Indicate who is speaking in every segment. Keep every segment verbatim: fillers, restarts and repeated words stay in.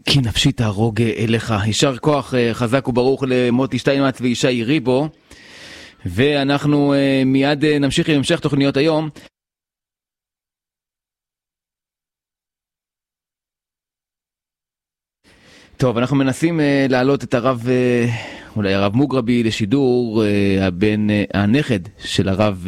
Speaker 1: כי נפשי תהרוג אליך. יישר כוח חזק וברוך למוטי שטיינמץ וישי ריבו, ואנחנו מיד נמשיך עם המשך תוכניות היום. טוב, אנחנו מנסים להעלות את הרב, אולי הרב מוגרבי לשידור, הבן, הנכד של הרב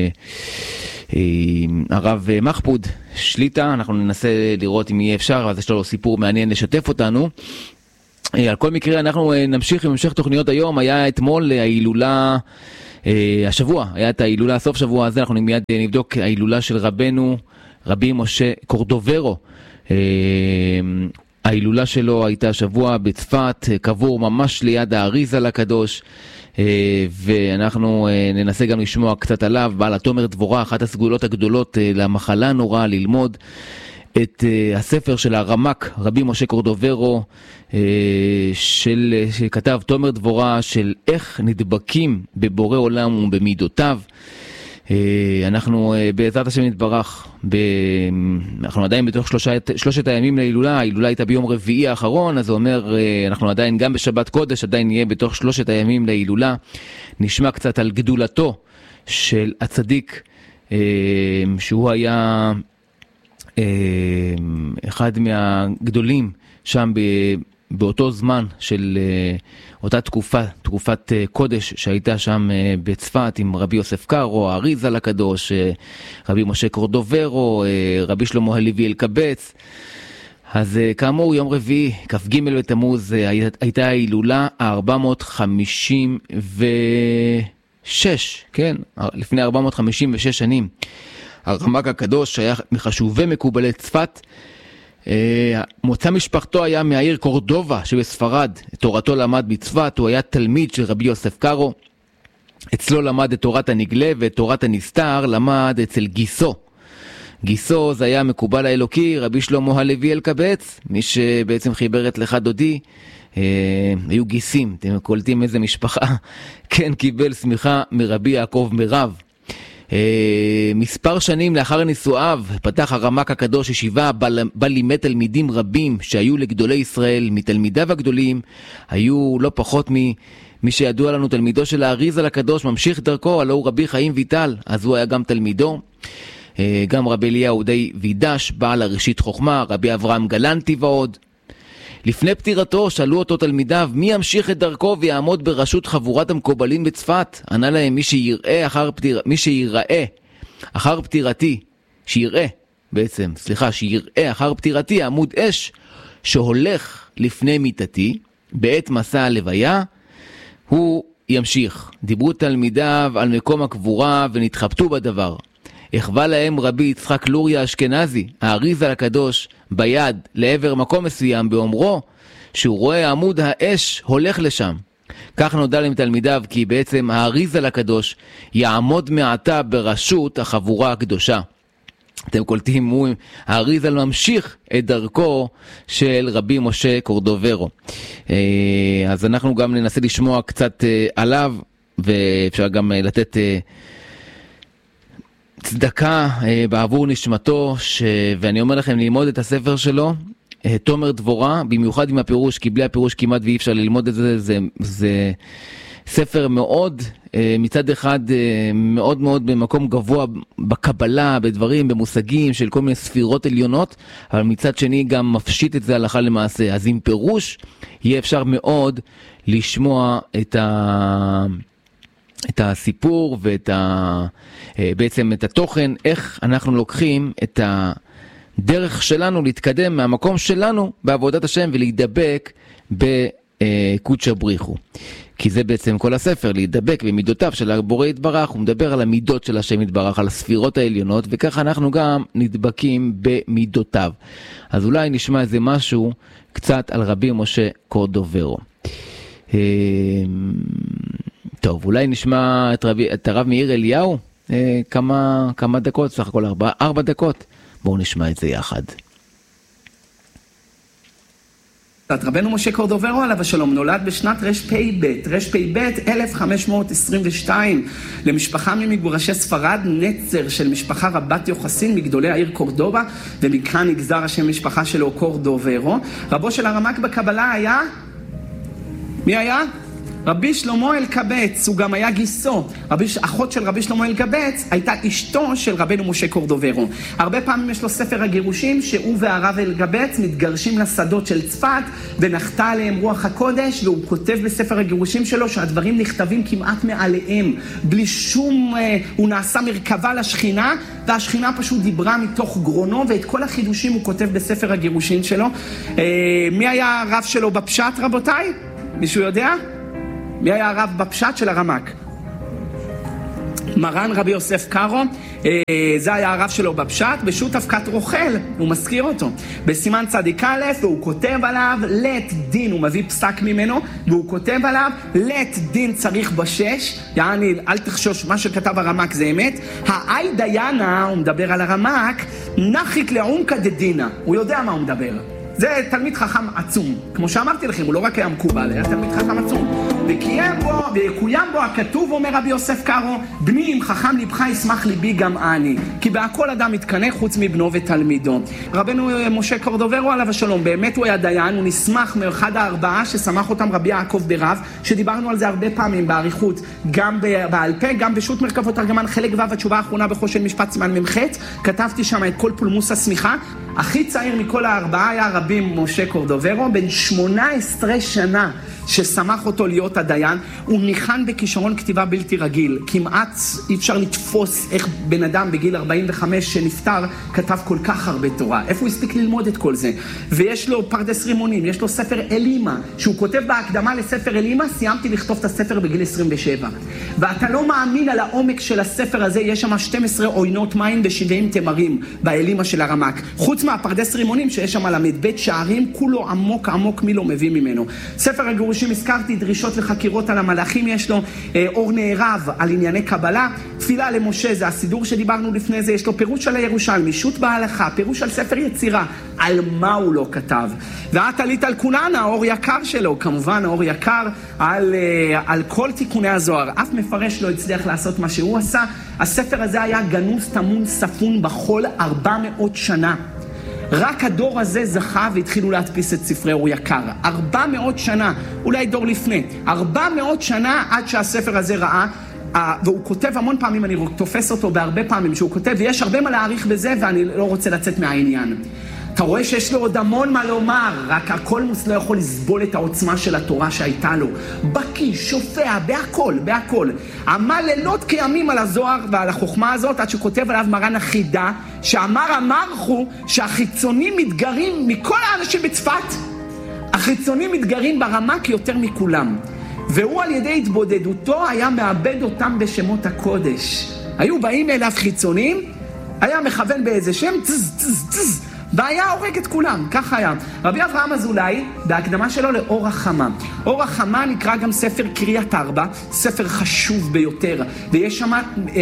Speaker 1: הרב מחפוד שליטה. אנחנו ננסה לראות אם יהיה אפשר, אז יש לו סיפור מעניין לשתף אותנו. על כל מקרה אנחנו נמשיך עם המשך תוכניות היום. היה אתמול ההילולה, השבוע היה את ההילולה, סוף שבוע הזה אנחנו מיד נבדוק ההילולה של רבנו רבי משה קורדוברו. ההילולה שלו הייתה שבוע בצפת, קבור ממש ליד האריזל הקדוש, ואנחנו ננסה גם לשמוע קצת עליו. בעל התומר דבורה, אחת הסגולות הגדולות למחלה נורא, ללמוד את הספר של הרמק רבי משה קורדוברו, של, שכתב תומר דבורה, של איך נדבקים בבורא עולם ובמידותיו. אנחנו בעזרת השם נתברך, ב... אנחנו עדיין בתוך שלושה, שלושת הימים להילולה. ההילולה הייתה ביום רביעי האחרון, אז זה אומר אנחנו עדיין גם בשבת קודש, עדיין נהיה בתוך שלושת הימים להילולה. נשמע קצת על גדולתו של הצדיק, שהוא היה אחד מהגדולים שם באותו זמן של אותה תקופה, תקופת קודש שהייתה שם בצפת, עם רבי יוסף קארו, האריזל הקדוש, רבי משה קורדוברו, רבי שלמה הלוי אלקבץ. אז כאמור, יום רביעי, כ"ג בתמוז, הייתה ההילולה ארבע מאות חמישים ושש, כן, לפני ארבע מאות חמישים ושש שנים. הרמק הקדוש היה מחשובי מקובלי צפת. מוצא משפחתו היה מהעיר קורדובה שבספרד. תורתו למד בצפת, הוא היה תלמיד של רבי יוסף קארו. אצלו למד את תורת הנגלה, ואת תורת הנסתר למד אצל גיסו. גיסו זה היה מקובל האלוקי, רבי שלמה הלוי אלקבץ, מי שבעצם חיבר את לך דודי. היו גיסים, אתם קולטים איזה משפחה. כן, קיבל סמיכה מרבי יעקב מרב. Uh, מספר שנים לאחר נישואיו פתח הרמק הקדוש ישיבה בה לימד תלמידים רבים שהיו לגדולי ישראל. מתלמידיו הגדולים היו לא פחות ממי שידוע לנו תלמידו של האריזל הקדוש, ממשיך דרכו, הלא הוא רבי חיים ויטל, אז הוא היה גם תלמידו. uh, גם רבי אליהו די וידש, בעל הראשית חוכמה, רבי אברהם גלנטי ועוד. לפני פטירתו שאלו אותו תלמידיו מי ימשיך את דרכו ויעמוד בראשות חבורת המקובלים בצפת. ענה להם מי שיראה אחר פטיר... מי שיראה אחר פטירתי, שיראה בעצם, סליחה, שיראה אחר פטירתי עמוד אש שהולך לפני מיטתי בעת מסע הלוויה, הוא ימשיך. דיברו תלמידיו על מקום הקבורה ונתחבטו בדבר. החווה להם רבי יצחק לוריה אשכנזי, האריזל הקדוש, ביד לעבר מקום מסוים באומרו שהוא רואה עמוד האש הולך לשם. כך נודע להם תלמידיו כי בעצם האריזל הקדוש יעמוד מעתה בראשות החבורה הקדושה. אתם קולטים, הוא, האריזל ממשיך את דרכו של רבי משה קורדוברו. אז אנחנו גם ננסה לשמוע קצת עליו, ואפשר גם לתת צדקה בעבור נשמתו, ש... ואני אומר לכם ללמוד את הספר שלו, תומר דבורה, במיוחד עם הפירוש, כי בלי הפירוש כמעט ואי אפשר ללמוד את זה. זה, זה ספר מאוד, מצד אחד מאוד מאוד במקום גבוה בקבלה, בדברים, במושגים של כל מיני ספירות עליונות, אבל מצד שני גם מפשיט את זה הלכה למעשה. אז עם פירוש יהיה אפשר מאוד לשמוע את ה... את הסיפור ואת ה... בעצם את התוכן, איך אנחנו לוקחים את הדרך שלנו להתקדם מהמקום שלנו בעבודת השם ולהידבק בקודש בריחו. כי זה בעצם כל הספר, להידבק במידותיו של הבורא יתברך. הוא מדבר על המידות של השם יתברך, על הספירות העליונות, וככה אנחנו גם נדבקים במידותיו. אז אולי נשמע איזה משהו קצת על רבי משה קורדוברו. טוב, אולי נשמע את, רבי, את הרב מאיר אליהו, אה, כמה, כמה דקות, סך הכל ארבע, ארבע דקות. בואו נשמע את זה יחד.
Speaker 2: רבנו משה קורדוברו עליו השלום נולד בשנת רפ"ב, רפ"ב אלף חמש מאות עשרים ושתיים, למשפחה ממגורשי ספרד, נצר של משפחה רבת יוחסין מגדולי העיר קורדובה, ומכאן נגזר השם משפחה שלו קורדוברו. רבו של הרמ"ק בקבלה היה, מי היה? רבי שלמה אלקבץ, הוא גם היה גיסו. רבי, אחות של רבי שלמה אלקבץ הייתה אשתו של רבנו משה קורדוברו. הרבה פעמים יש לו ספר הגירושים שהוא והרב אלקבץ מתגרשים לשדות של צפת ונחתה עליהם רוח הקודש, והוא כותב בספר הגירושים שלו שהדברים נכתבים כמעט מעליהם, בלי שום, אה, הוא נעשה מרכבה לשכינה, והשכינה פשוט דיברה מתוך גרונו, ואת כל החידושים הוא כותב בספר הגירושים שלו. אה, מי היה הרב שלו בפשט, רבותיי? מישהו יודע? מי היה הרב בפשט של הרמ"ק? מרן רבי יוסף קארו, זה היה הרב שלו בפשט, בשו"ת אבקת רוכל, הוא מזכיר אותו. בסימן צדיק א', והוא כותב עליו, לית דין, הוא מביא פסק ממנו, והוא כותב עליו, לית דין צריך בשש, יעני, אל תחשוש, מה שכתב הרמ"ק זה אמת. האי דיינה, הוא מדבר על הרמ"ק, נחית לעומקא דדינה, הוא יודע מה הוא מדבר. זה תלמיד חכם עצום. כמו שאמרתי לכם, הוא לא רק היה מקובל, היה תלמיד חכם עצום. וקיים בו, ויקוים בו הכתוב, אומר רבי יוסף קארו, בני אם חכם לבך ישמח ליבי גם אני. כי בהכל אדם מתקנא חוץ מבנו ותלמידו. רבנו משה קורדוברו עליו השלום, באמת הוא היה דיין, הוא נשמח מאחד הארבעה ששמח אותם רבי יעקב ברב, שדיברנו על זה הרבה פעמים בעריכות, גם בעל פה, גם בשו"ת מרכבות תרגמן חלק ו' התשובה האחרונה בחושן משפט סימן ממ"ח, כתבתי שם את כל פולמוס הסמיכה. הכי צעיר מכל הארבעה היה רבי משה קורדוברו, בן שמונה עשרה שנה ששמח אותו להיות הדיין. הוא ניחן בכישרון כתיבה בלתי רגיל, כמעט אי אפשר לתפוס איך בן אדם בגיל ארבעים וחמש שנפטר כתב כל כך הרבה תורה. איפה הוא הספיק ללמוד את כל זה? ויש לו פרדס רימונים, יש לו ספר אלימה, שהוא כותב בהקדמה לספר אלימה, סיימתי לכתוב את הספר בגיל עשרים ושבע. ואתה לא מאמין על העומק של הספר הזה, יש שם שתים עשרה עוינות מים ב-שבעים תמרים באלימה של הרמ"ק. חוץ מהפרדס רימונים שיש שם למד בית שערים, כולו עמוק עמוק מי לא מביא ממנו. ספר הגירושים הזכרתי, דרישות וחקירות על המלאכים, יש לו אה, אור נערב על ענייני קבלה, תפילה למשה, זה הסידור שדיברנו לפני זה, יש לו פירוש על הירושלמי, שו"ת בהלכה, פירוש על ספר יצירה, על מה הוא לא כתב. ואת עלית על כונן, האור יקר שלו, כמובן האור יקר על, אה, על כל תיקוני הזוהר, אף מפרש לא הצליח לעשות מה שהוא עשה. הספר הזה היה גנוז טמון ספון בחול ארבע מאות שנה. רק הדור הזה זכה והתחילו להדפיס את ספרי אור יקר. ארבע מאות שנה, אולי דור לפני. ארבע מאות שנה עד שהספר הזה ראה, והוא כותב המון פעמים, אני תופס אותו בהרבה פעמים שהוא כותב, ויש הרבה מה להעריך בזה ואני לא רוצה לצאת מהעניין. אתה רואה שיש לו עוד המון מה לומר, רק הקולמוס לא יכול לסבול את העוצמה של התורה שהייתה לו. בקי, שופע, בהכל, בהכל. עמל לילות כימים על הזוהר ועל החוכמה הזאת, עד שכותב עליו מרן החידה, שאמר המרחו שהחיצונים מתגרים מכל האנשים בצפת, החיצונים מתגרים ברמ"ק יותר מכולם. והוא על ידי התבודדותו היה מאבד אותם בשמות הקודש. היו באים אליו חיצונים, היה מכוון באיזה שם, צז, צז, צז, והיה הורג את כולם, כך היה. רבי אברהם אזולאי, בהקדמה שלו לאור החמה. אור החמה נקרא גם ספר קריאת ארבע, ספר חשוב ביותר, ויש שם אה, אה,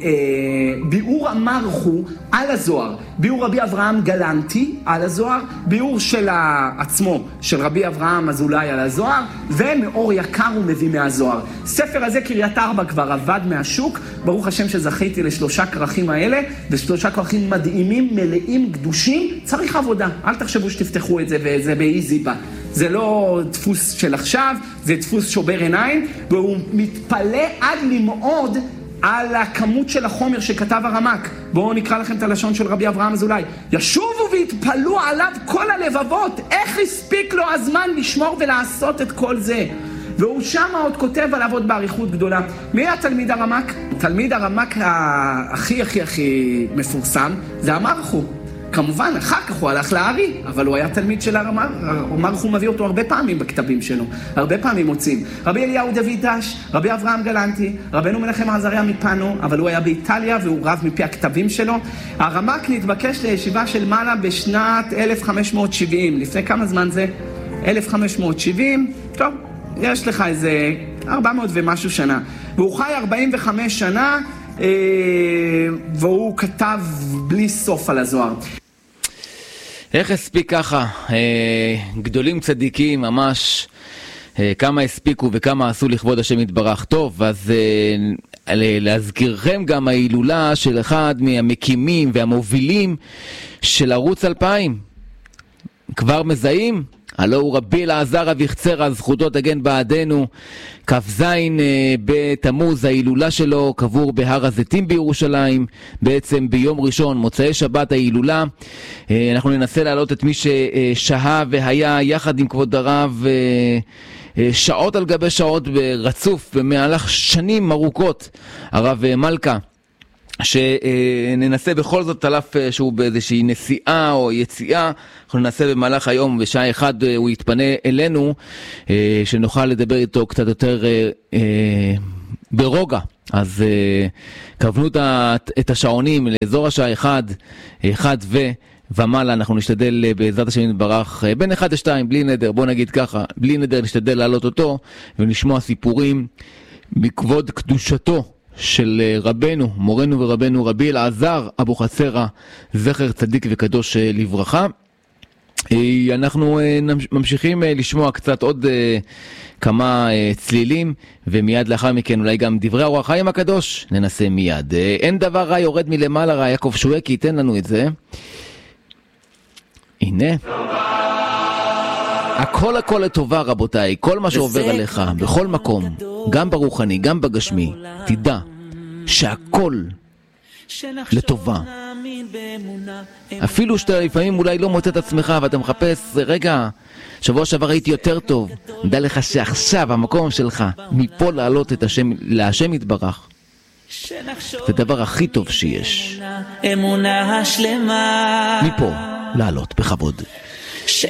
Speaker 2: ביאור המרחו על הזוהר, ביאור רבי אברהם גלנטי על הזוהר, ביאור של עצמו, של רבי אברהם אזולאי על הזוהר, ומאור יקר הוא מביא מהזוהר. ספר הזה קריאת ארבע כבר עבד מהשוק, ברוך השם שזכיתי לשלושה כרכים האלה, ושלושה כרכים מדהימים, מלאים, קדושים. צריך עבודה, אל תחשבו שתפתחו את זה וזה באיזי בה. זה לא דפוס של עכשיו, זה דפוס שובר עיניים, והוא מתפלא עד למעוד על הכמות של החומר שכתב הרמ"ק. בואו נקרא לכם את הלשון של רבי אברהם אזולאי. ישובו והתפלאו עליו כל הלבבות, איך הספיק לו הזמן לשמור ולעשות את כל זה. והוא שם עוד כותב עליו עוד בעריכות גדולה. מי היה תלמיד הרמ"ק? תלמיד הרמ"ק הכי הכי הכי מפורסם זה המרחו. כמובן, אחר כך הוא הלך לארי, אבל הוא היה תלמיד של הרמ"ק, הוא מביא אותו הרבה פעמים בכתבים שלו, הרבה פעמים מוצאים. רבי אליהו דוידש, רבי אברהם גלנטי, רבנו מנחם עזריה מפנו, אבל הוא היה באיטליה והוא רב מפי הכתבים שלו. הרמ"ק נתבקש לישיבה של מעלה בשנת אלף חמש מאות שבעים, לפני כמה זמן זה? אלף חמש מאות שבעים, טוב, יש לך איזה ארבע מאות ומשהו שנה. והוא חי ארבעים וחמש שנה, והוא כתב בלי סוף על הזוהר.
Speaker 1: איך הספיק ככה? אה, גדולים צדיקים ממש, אה, כמה הספיקו וכמה עשו לכבוד השם יתברך. טוב, אז אה, להזכירכם גם ההילולה של אחד מהמקימים והמובילים של ערוץ אלפיים. כבר מזהים? הלא הוא רבי אלעזר אביחצרא, זכותו תגן בעדנו. כ"ז בתמוז, ההילולה שלו, קבור בהר הזיתים בירושלים, בעצם ביום ראשון, מוצאי שבת ההילולה. אנחנו ננסה להעלות את מי ששהה והיה יחד עם כבוד הרב שעות על גבי שעות ברצוף במהלך שנים ארוכות, הרב מלכה, שננסה בכל זאת, תלף שהוא באיזושהי נסיעה או יציאה, אנחנו ננסה במהלך היום בשעה אחד הוא יתפנה אלינו, שנוכל לדבר איתו קצת יותר ברוגע. אז כוונו את השעונים לאזור השעה אחד, אחד ו... ומעלה. אנחנו נשתדל בעזרת השם יתברך בין אחד לשתיים, בלי נדר, בוא נגיד ככה, בלי נדר נשתדל להעלות אותו ולשמוע סיפורים מכבוד קדושתו של רבנו, מורנו ורבנו רבי אלעזר אבוחצירא, זכר צדיק וקדוש לברכה. אנחנו ממשיכים לשמוע קצת עוד כמה צלילים, ומיד לאחר מכן אולי גם דברי אור החיים הקדוש ננסה מיד. אין דבר רע יורד מלמעלה רע, יעקב שואקי ייתן לנו את זה. הנה הכל הכל לטובה רבותיי, כל מה שעובר עליך בכל מקום, גם ברוחני גם בגשמי, תדע שהכל לטובה. אפילו שאתה לפעמים אולי לא מוצא את עצמך ואתה מחפש, רגע, שבוע שעבר הייתי יותר טוב, דע לך שעכשיו המקום שלך מפה לעלות את השם, להשם יתברך, זה הדבר הכי טוב שיש. מפה לעלות בכבוד.